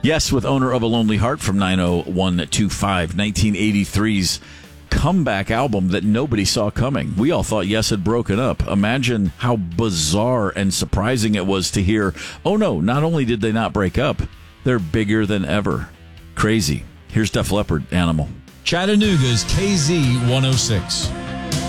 Yes, with Owner of a Lonely Heart from 90125, 1983's comeback album that nobody saw coming. We all thought Yes had broken up. Imagine how bizarre and surprising it was to hear, oh no, not only did they not break up, they're bigger than ever. Crazy. Here's Def Leppard, Animal. Chattanooga's KZ 106.